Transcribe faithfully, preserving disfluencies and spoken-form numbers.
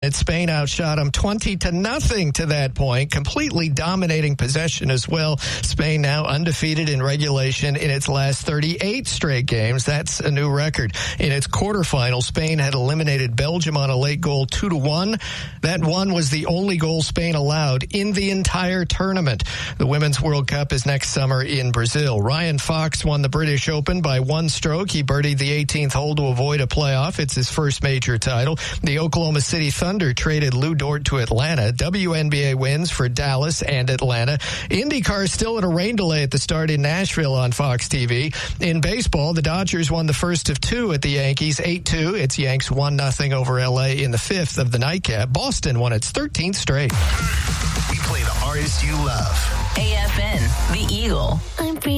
Spain outshot them twenty to nothing to that point, completely dominating possession as well. Spain now undefeated in regulation in its last thirty-eight straight games. That's a new record. In its quarterfinal, Spain had eliminated Belgium on a late goal two to one. That one was the only goal Spain allowed in the entire tournament. The Women's World Cup is next summer in Brazil. Ryan Fox won the British Open by one stroke. He birdied the eighteenth hole to avoid a playoff. It's his first major title. The Oklahoma City Thunder traded Lou Dort to Atlanta. W N B A wins for Dallas and Atlanta. IndyCar is still at a rain delay at the start in Nashville on Fox T V. In baseball, the Dodgers won the first of two at the Yankees, eight two. It's Yanks one nothing over L A in the fifth of the nightcap. Boston won its thirteenth straight. We play the artists you love. A F N, The Eagle. I'm free.